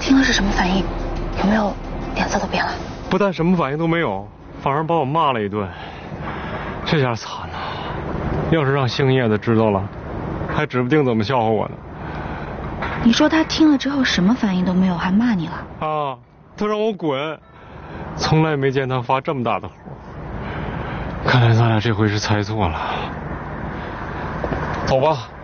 听了是什么反应？有没有脸色都变了？ 不但什么反应都没有，反而把我骂了一顿。这下惨了，要是让星夜的知道了，还指不定怎么笑话我呢。 你说他听了之后什么反应都没有，还骂你了？ 啊，他让我滚，从来没见他发这么大的火。看来咱俩这回是猜错了。走吧。